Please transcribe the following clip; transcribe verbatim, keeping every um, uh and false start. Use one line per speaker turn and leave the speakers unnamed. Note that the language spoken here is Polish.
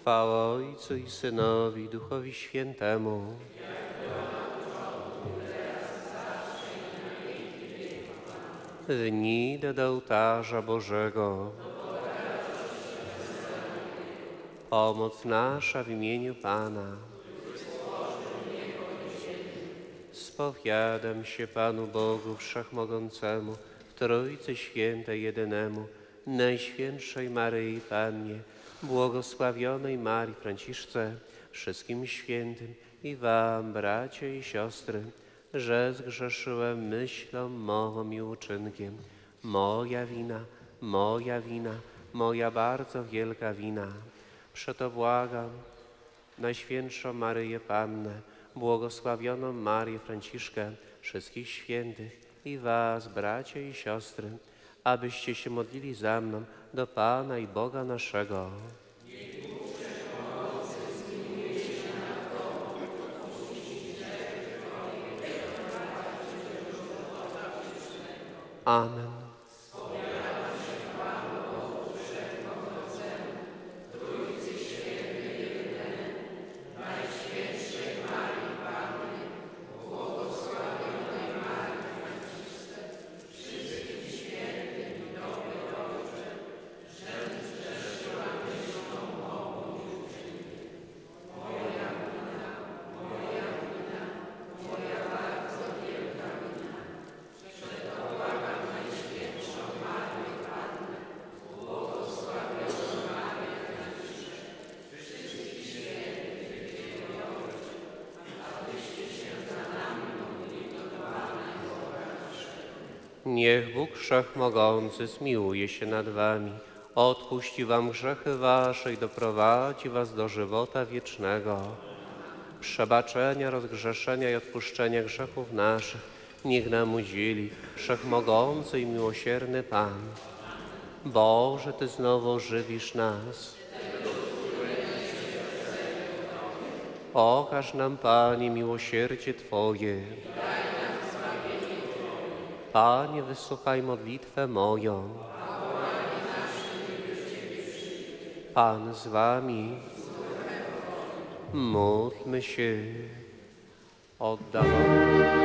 Chwała Ojcu i Synowi, i Duchowi Świętemu. Wnij do ołtarza Bożego. Pomoc nasza w imieniu Pana. Spowiadam się Panu Bogu Wszechmogącemu, w Trójcy Świętej jedynemu, Najświętszej Maryi Pannie, błogosławionej Marii Franciszce, wszystkim świętym i wam, bracia i siostry, że zgrzeszyłem myślą, mową i uczynkiem. Moja wina, moja wina, moja bardzo wielka wina. Przeto błagam Najświętszą Maryję Pannę, błogosławioną Marię Franciszkę, wszystkich świętych i was, bracia i siostry, abyście się modlili za mną do Pana i Boga naszego. Amen. Niech Bóg Wszechmogący zmiłuje się nad wami, odpuści wam grzechy wasze i doprowadzi was do żywota wiecznego. Przebaczenia, rozgrzeszenia i odpuszczenia grzechów naszych niech nam udzieli Wszechmogący i miłosierny Pan. Boże, Ty znowu ożywisz nas. Okaż nam, Panie, miłosierdzie Twoje. Panie, wysłuchaj modlitwę moją. Pan z wami. Módlmy się. Oddawamy